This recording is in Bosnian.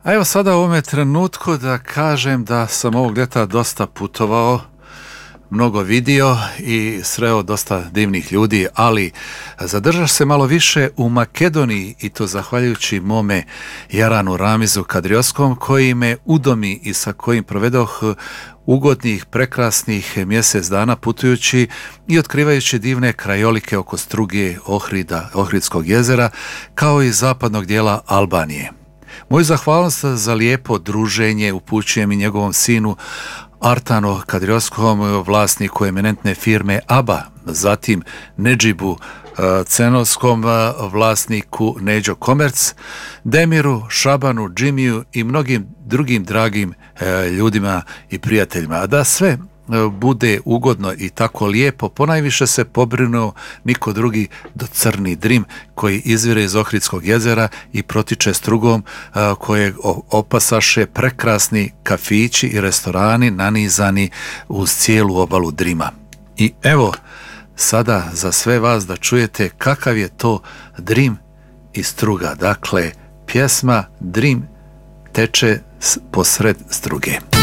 A evo sada u ovome trenutku da kažem da sam ovog ljeta dosta putovao, mnogo vidio i sreo dosta divnih ljudi, ali zadržaš se malo više u Makedoniji i to zahvaljujući mome Jaranu Ramizu Kadrioskom koji me udomi i sa kojim provedoh ugodnih, prekrasnih mjesec dana putujući i otkrivajući divne krajolike oko Struge, Ohrida, Ohridskog jezera, kao i zapadnog dijela Albanije. Moju zahvalnost za lijepo druženje upućujem i njegovom sinu Artanu Kadrioskom, vlasniku eminentne firme ABBA, zatim Nedžibu Cenovskom, vlasniku Neđo Komerc, Demiru, Šabanu, Džimiju i mnogim drugim dragim ljudima i prijateljima. A da sve bude ugodno i tako lijepo, ponajviše se pobrinuo niko drugi do Crni Drim koji izvire iz Ohridskog jezera i protiče Strugom, kojeg opasaše prekrasni kafići i restorani nanizani uz cijelu obalu Drima. I evo sada za sve vas da čujete kakav je to Drim i Struga. Dakle, pjesma Drim teče posred Struge.